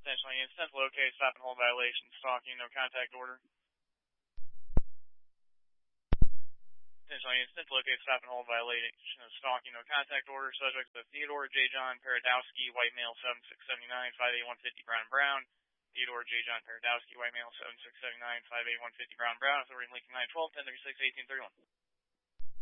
Potential unit, central locate, stop and hold violation, stalking, no contact order. Potential unit, central locate, stop and hold violation of stalking, no contact order. Subject to Theodore J. John Paradowski, white male, 7679, 58150 Brown. Theodore J. John Paradowski, white male, 7679, 58150 Brown. Authority Lincoln 912, 1036, 1831.